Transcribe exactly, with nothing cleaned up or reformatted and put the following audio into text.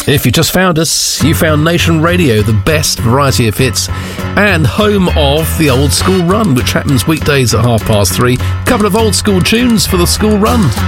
If you just found us, you found Nation Radio, the best variety of hits, and home of the Old School Run, which happens weekdays at half past three. Couple of old school tunes for the school run.